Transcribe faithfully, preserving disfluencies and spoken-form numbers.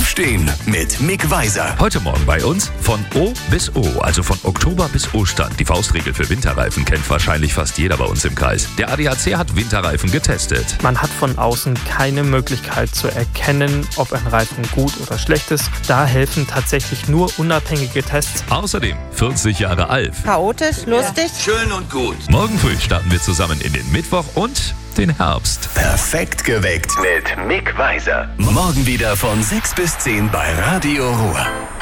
Aufstehen mit Mick Weiser. Heute Morgen bei uns von O bis O, also von Oktober bis Ostern. Die Faustregel für Winterreifen kennt wahrscheinlich fast jeder bei uns im Kreis. Der A D A C hat Winterreifen getestet. Man hat von außen keine Möglichkeit zu erkennen, ob ein Reifen gut oder schlecht ist. Da helfen tatsächlich nur unabhängige Tests. Außerdem vierzig Jahre Alf. Chaotisch, lustig. Schön und gut. Morgen früh starten wir zusammen in den Mittwoch und den Herbst. Perfekt geweckt mit Mick Weiser. Morgen wieder von sechs bis zehn bei Radio Ruhr.